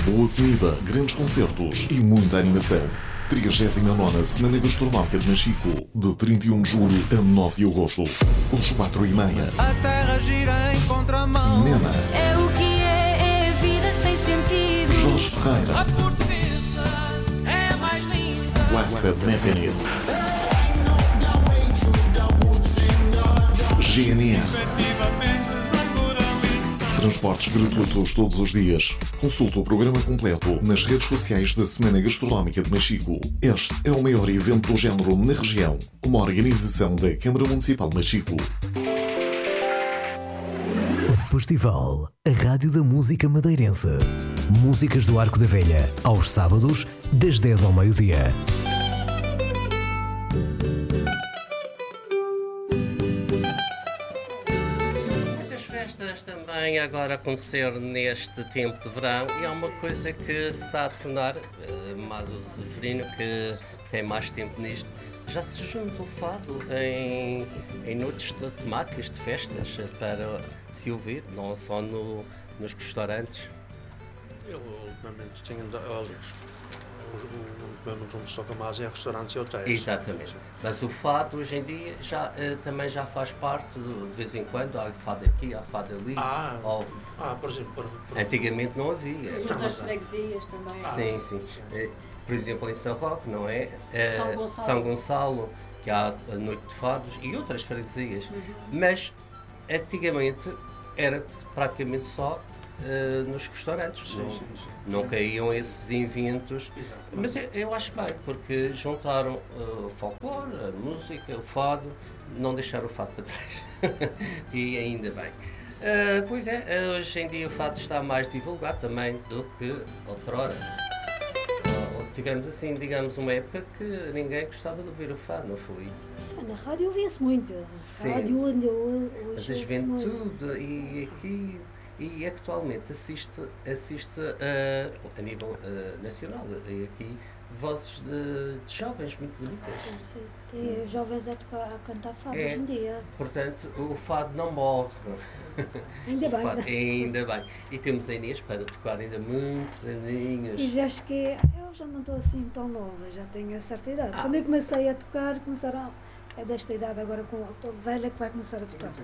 Boa comida, grandes concertos e muita animação. 39ª Semana Gastronómica de Machico, de 31 de julho a 9 de agosto. Os 4h30. A terra gira em contramão. Nena. É o que é a vida sem sentido. Jorge Ferreira. A portuguesa é a mais linda. Blasted Mechanism. GNR. Efetivamente, naturalista. Transportes gratuitos todos os dias. Consulte o programa completo nas redes sociais da Semana Gastronómica de Machico. Este é o maior evento do género na região. Uma organização da Câmara Municipal de Machico. Festival, a Rádio da Música Madeirense. Músicas do Arco da Velha, aos sábados, das 10 ao meio-dia. Muitas festas também agora a acontecer neste tempo de verão e há uma coisa que se está a tornar, mais o Zeferino que tem mais tempo nisto, já se junta o fado em noites temáticas de festas para se ouvir, não só nos restaurantes. Eu ultimamente tenho, aliás, ultimamente onde se toca mais é restaurantes e hotéis. Exatamente. Mas o fado hoje em dia também já faz parte, de vez em quando, há fado aqui, há fado ali. Por exemplo, Antigamente não havia. Muitas freguesias também. Sim. Por exemplo, em São Roque, não é? São Gonçalo. Gonçalo, que há a Noite de Fados e outras freguesias. Mas antigamente era praticamente só nos restaurantes. Não caíam esses eventos. Mas eu acho bem, porque juntaram o folclore, a música, o fado, não deixaram o fado para trás. E ainda bem. Pois é, hoje em dia o fado está mais divulgado também do que outrora. Tivemos assim, digamos, uma época que ninguém gostava de ouvir o fado, não foi? Sim, na rádio ouvia-se muito. Sim. Rádio onde hoje Mas a juventude e aqui e atualmente assiste a nível nacional e aqui vozes de jovens muito bonitas. Sim. Tem jovens a cantar fado hoje em dia. Portanto, o fado não morre. Ainda bem. Ainda bem. E temos a Inês para tocar ainda muitos aninhos. E já cheguei, eu já não estou assim tão nova, já tenho a certa idade. Quando eu comecei a tocar, começaram, é desta idade agora com a velha que vai começar a tocar.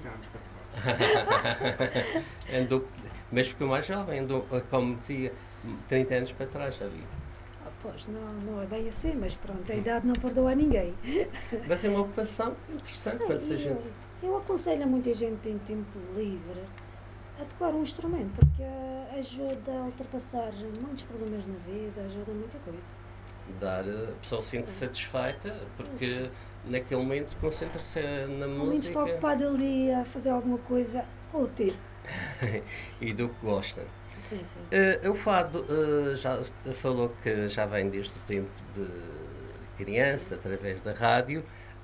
Mas ficou mais jovem, andou, como dizia, 30 anos para trás, já vi. Pois, não é bem assim, mas pronto, a idade não perdoa a ninguém. Mas é uma ocupação interessante para essa gente. Eu aconselho a muita gente em tempo livre a tocar um instrumento, porque ajuda a ultrapassar muitos problemas na vida, ajuda muita coisa. A pessoa sente-se satisfeita, porque naquele momento concentra-se na música. Ao menos está ocupado ali a fazer alguma coisa útil. E do que gosta. Sim. O fado já falou que já vem desde o tempo de criança, através da rádio.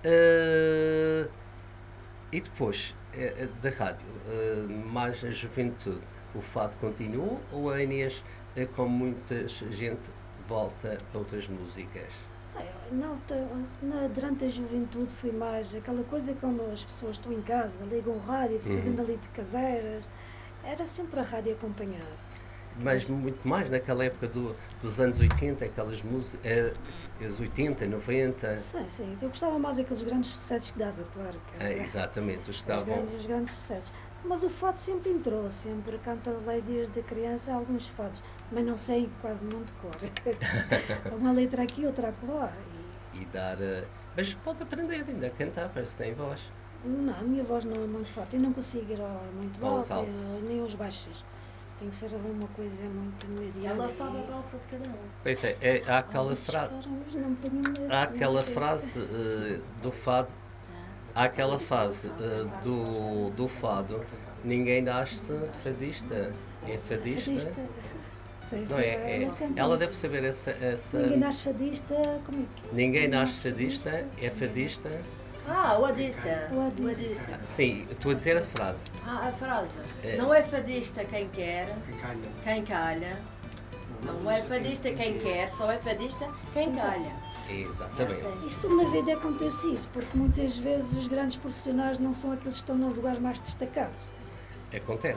E depois da rádio, mais a juventude, o fado continuou ou a Inês, como muita gente, volta a outras músicas? Durante a juventude foi mais aquela coisa como as pessoas estão em casa, ligam o rádio, fazendo ali de caseiras. Era sempre a rádio acompanhar. Mas muito mais naquela época dos anos 80, aquelas músicas, as 80, 90. Sim. Eu gostava mais daqueles grandes sucessos que dava, claro. Exatamente, os grandes sucessos. Mas o fado sempre entrou, sempre cantorei desde criança alguns fados, mas não sei quase não de cor. Uma letra aqui, outra acolá. Mas pode aprender ainda a cantar, parece que tem voz. Não, a minha voz não é muito forte, eu não consigo ir muito alto, nem aos baixos. Tem que ser alguma coisa muito mediana. Ela sabe a valsa de cada um. Pois há aquela frase. Há aquela frase do fado. Há aquela frase do fado. Ninguém nasce fadista. É fadista. Sim, não é? Ela deve saber essa. Ninguém nasce fadista. Como é que? Ninguém nasce fadista. É fadista. O Odícia. Sim, estou a dizer a frase. A frase. Não é fadista quem quer, quem calha. Não é fadista quem quer, só é fadista quem calha. Exatamente. Isso tudo na vida acontece isso, porque muitas vezes os grandes profissionais não são aqueles que estão nos lugares mais destacados. Acontece. Às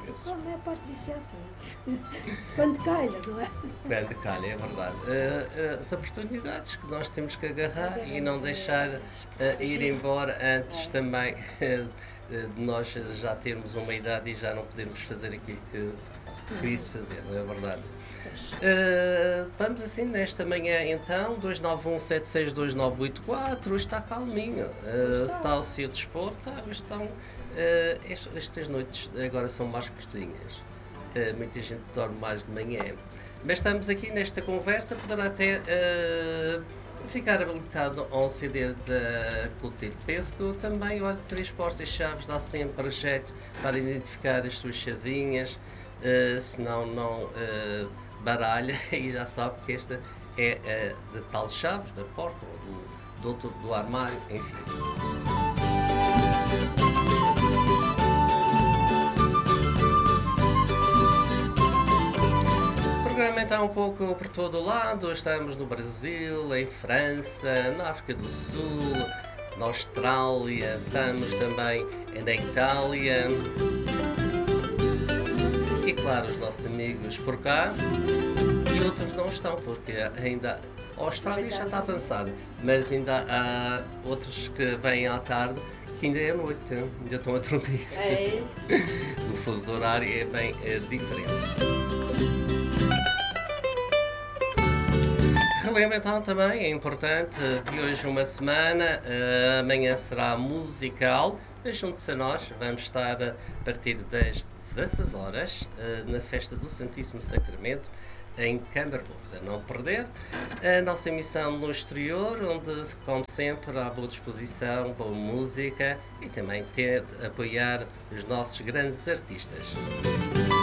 vezes. A maior parte disso é assim. Quando calha, não é? Quando calha, é verdade. As oportunidades que nós temos que agarrar e não deixar ir embora antes também de nós já termos uma idade e já não podermos fazer aquilo que queria-se fazer, não é verdade? Vamos assim nesta manhã então, 291-762984, hoje está calminho, está ao seu dispor, estas noites agora são mais curtinhas, muita gente dorme mais de manhã, mas estamos aqui nesta conversa, poderá até ficar habilitado ao CD da Clotilde Pesco, também olha, 3 portas-chaves dá sempre jeito para identificar as suas chavinhas, senão não baralha e já sabe que esta é de tal chaves, da porta, ou do armário, enfim. O programa está um pouco por todo o lado, estamos no Brasil, em França, na África do Sul, na Austrália, estamos também na Itália. E claro, os nossos amigos por cá e outros não estão, porque ainda a Austrália já está avançada, mas ainda há outros que vêm à tarde que ainda é noite, ainda estão a dormir. É isso. O fuso horário é bem diferente. Relembro então também, é importante, de hoje uma semana, amanhã será musical, mas junte-se a nós, vamos estar a partir das 16 horas na festa do Santíssimo Sacramento em Câmara Lobos. A não perder a nossa emissão no exterior, onde, como sempre, há boa disposição, boa música e também apoiar os nossos grandes artistas.